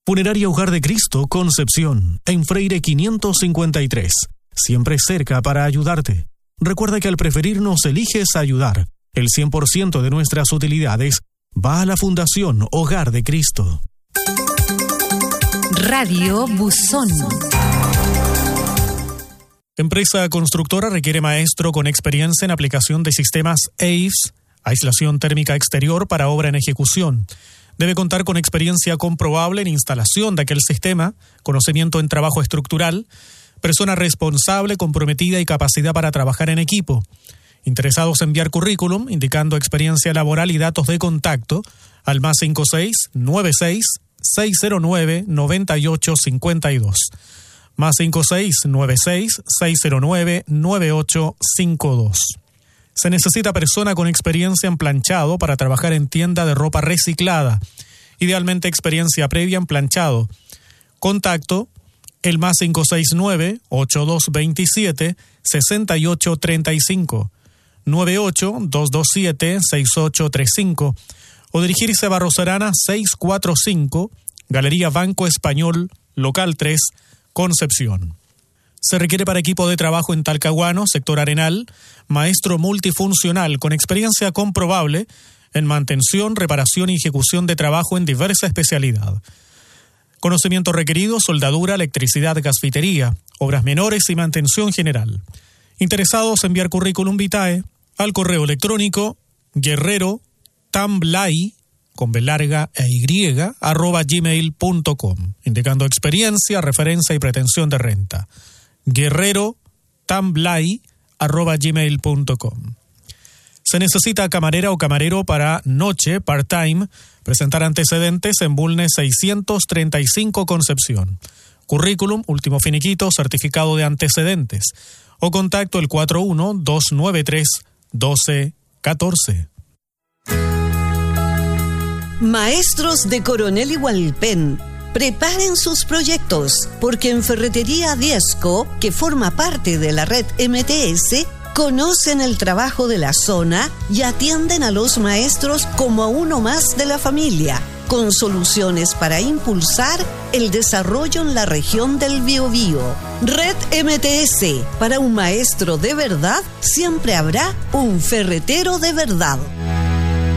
Funeraria Hogar de Cristo, Concepción, en Freire 553. Siempre cerca para ayudarte. Recuerda que al preferirnos eliges ayudar. El 100% de nuestras utilidades va a la Fundación Hogar de Cristo. Radio Buzón. Empresa constructora requiere maestro con experiencia en aplicación de sistemas AIS, aislación térmica exterior para obra en ejecución. Debe contar con experiencia comprobable en instalación de aquel sistema, conocimiento en trabajo estructural, persona responsable, comprometida y capacidad para trabajar en equipo. Interesados en enviar currículum, indicando experiencia laboral y datos de contacto, al +56 96 609 9852. +56 96 609 9852. Se necesita persona con experiencia en planchado para trabajar en tienda de ropa reciclada. Idealmente experiencia previa en planchado. Contacto, el +569 8227 6835 98 227 6835 o dirigirse a Barros Arana 645, Galería Banco Español, local 3, Concepción. Se requiere para equipo de trabajo en Talcahuano, sector Arenal, maestro multifuncional con experiencia comprobable en mantención, reparación y ejecución de trabajo en diversa especialidad. Conocimiento requerido, soldadura, electricidad, gasfitería, obras menores y mantención general. Interesados en enviar currículum vitae al correo electrónico guerrero.tamblay con B larga e Y, @gmail.com, indicando experiencia, referencia y pretensión de renta. guerrero.tamblay@gmail.com. Se necesita camarera o camarero para noche, part-time, presentar antecedentes en Bulnes 635 Concepción. Currículum, último finiquito, certificado de antecedentes. O contacto el 41-293-1214. Maestros de Coronel y Hualpén, preparen sus proyectos, porque en Ferretería Diezco, que forma parte de la red MTS, conocen el trabajo de la zona y atienden a los maestros como a uno más de la familia, con soluciones para impulsar el desarrollo en la región del Biobío. Red MTS, para un maestro de verdad, siempre habrá un ferretero de verdad.